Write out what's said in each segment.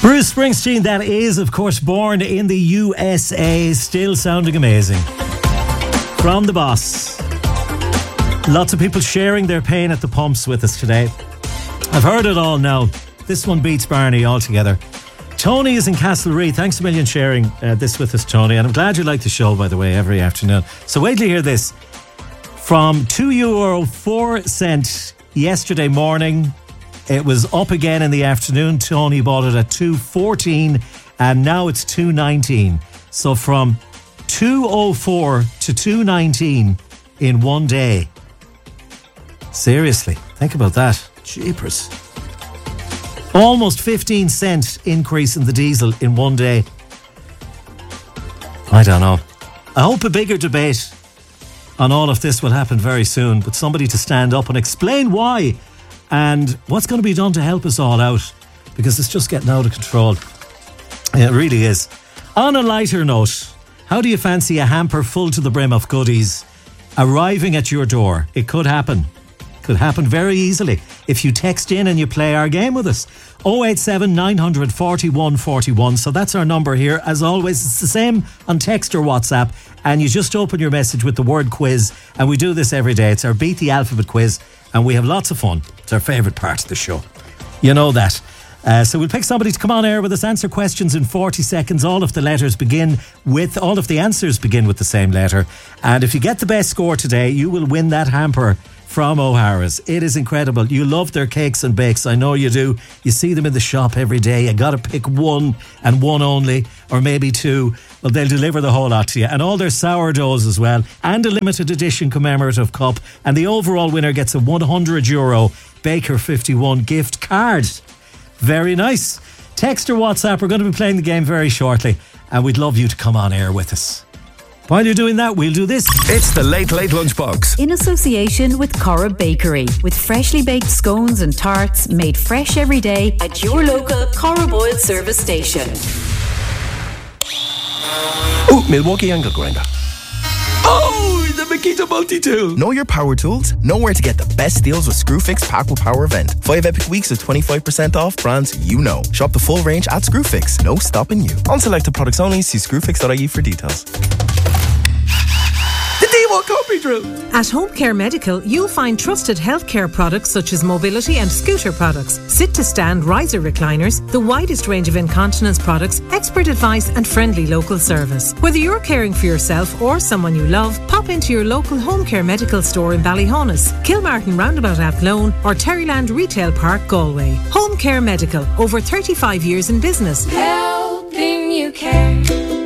Bruce Springsteen, that is, of course, born in the USA, still sounding amazing. From the boss. Lots of people sharing their pain at the pumps with us today. I've heard it all now. This one beats Barney altogether. Tony is in Castlereagh. Thanks a million sharing this with us, Tony. And I'm glad you like the show, by the way, every afternoon. So wait till you hear this. From €2.04 yesterday morning, it was up again in the afternoon. Tony bought it at $2.14 and now it's $2.19. So from $2.04 to $2.19 in one day. Seriously, think about that. Jeepers. Almost 15-cent increase in the diesel in one day. I don't know. I hope a bigger debate on all of this will happen very soon, but somebody to stand up and explain why and what's going to be done to help us all out, because it's just getting out of control. It really is. On a lighter note, how do you fancy a hamper full to the brim of goodies arriving at your door? It could happen. Could happen very easily if you text in and you play our game with us. 087 941 41. So that's our number here. As always, it's the same on text or WhatsApp. And you just open your message with the word quiz. And we do this every day. It's our Beat the Alphabet quiz. And we have lots of fun. It's our favourite part of the show. You know that. So we'll pick somebody to come on air with us, answer questions in 40 seconds. All of the answers begin with the same letter. And if you get the best score today, you will win that hamper from O'Hara's. It is incredible. You love their cakes and bakes. I know you do. You see them in the shop every day. You got to pick one and one only, or maybe two. Well, they'll deliver the whole lot to you. And all their sourdoughs as well. And a limited edition commemorative cup. And the overall winner gets a €100 Baker 51 gift card. Very nice. Text or WhatsApp. We're going to be playing the game very shortly. And we'd love you to come on air with us. While you're doing that, we'll do this. It's the Late Late Lunchbox. In association with Cora Bakery, with freshly baked scones and tarts made fresh every day at your local Cora Boyle service station. Oh, Milwaukee angle grinder. Oh, the Makita multi-tool. Know your power tools? Know where to get the best deals with Screwfix Pack with Power event. 5 epic weeks of 25% off brands you know. Shop the full range at Screwfix. No stopping you. On selected products only. See screwfix.ie for details. At Home Care Medical, you'll find trusted healthcare products such as mobility and scooter products, sit-to-stand riser recliners, the widest range of incontinence products, expert advice and friendly local service. Whether you're caring for yourself or someone you love, pop into your local Home Care Medical store in Ballyhonus, Kilmartin Roundabout Athlone or Terryland Retail Park, Galway. Home Care Medical, over 35 years in business. Helping you care.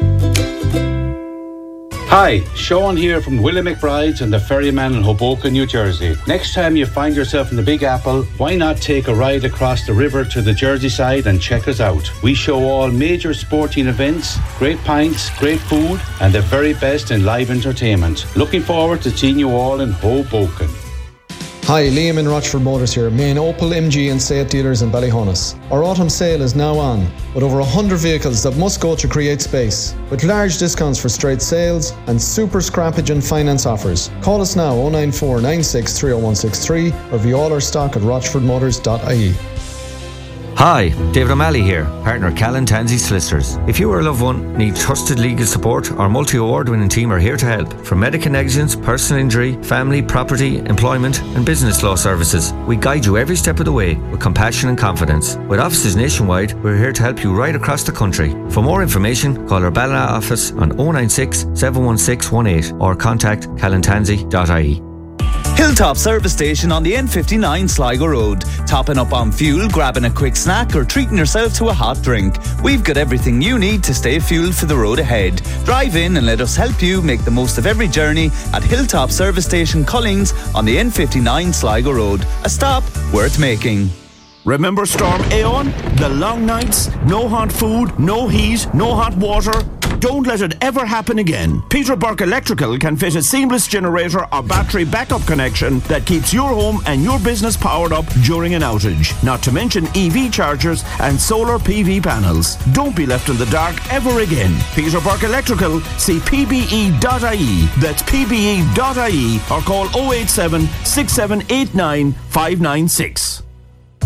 Hi, Sean here from Willie McBride's and the Ferryman in Hoboken, New Jersey. Next time you find yourself in the Big Apple, why not take a ride across the river to the Jersey side and check us out? We show all major sporting events, great pints, great food, and the very best in live entertainment. Looking forward to seeing you all in Hoboken. Hi, Liam in Rochford Motors here, main Opel, MG and Seat dealers in Ballyhonus. Our autumn sale is now on, with over 100 vehicles that must go to create space, with large discounts for straight sales and super scrappage and finance offers. Call us now 094 96 30163 or view all our stock at rochfordmotors.ie. Hi, David O'Malley here, partner Callan Tansey Solicitors. If you or a loved one need trusted legal support, our multi-award-winning team are here to help. From medical negligence, personal injury, family, property, employment and business law services, we guide you every step of the way with compassion and confidence. With offices nationwide, we're here to help you right across the country. For more information, call our Ballina office on 096 716 18 or contact callantansey.ie. Hilltop Service Station on the N59 Sligo Road. Topping up on fuel, grabbing a quick snack or treating yourself to a hot drink. We've got everything you need to stay fueled for the road ahead. Drive in and let us help you make the most of every journey at Hilltop Service Station Cullings on the N59 Sligo Road. A stop worth making. Remember Storm Aeon? The long nights, no hot food, no heat, no hot water. Don't let it ever happen again. Peter Burke Electrical can fit a seamless generator or battery backup connection that keeps your home and your business powered up during an outage. Not to mention EV chargers and solar PV panels. Don't be left in the dark ever again. Peter Burke Electrical, see pbe.ie. That's pbe.ie or call 087 6789 596.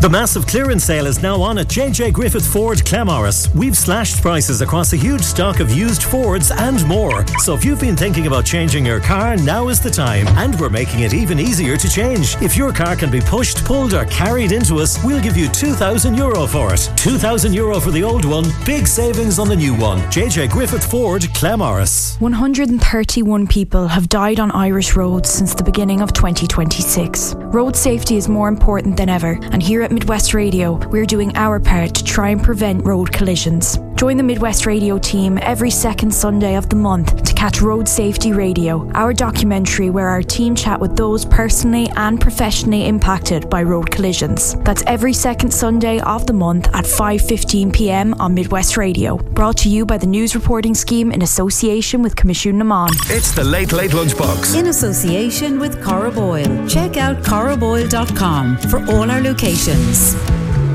The massive clearance sale is now on at JJ Griffith Ford Clamorris. We've slashed prices across a huge stock of used Fords and more. So if you've been thinking about changing your car, now is the time. And we're making it even easier to change. If your car can be pushed, pulled or carried into us, we'll give you €2,000 for it. €2,000 for the old one, big savings on the new one. JJ Griffith Ford Clamorris. 131 people have died on Irish roads since the beginning of 2026. Road safety is more important than ever, and here at Midwest Radio, we're doing our part to try and prevent road collisions. Join the Midwest Radio team every second Sunday of the month to catch Road Safety Radio, our documentary where our team chat with those personally and professionally impacted by road collisions. That's every second Sunday of the month at 5:15 p.m. on Midwest Radio. Brought to you by the News Reporting Scheme in association with Commission Naman. It's the Late Late Lunchbox. In association with Cora Boyle. Check out coraboyle.com for all our locations.